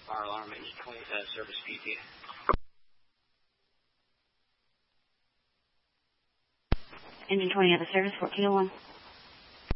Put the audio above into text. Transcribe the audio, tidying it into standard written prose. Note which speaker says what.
Speaker 1: Fire alarm, engine 20, service PT.
Speaker 2: Engine 20 out of service, 1401.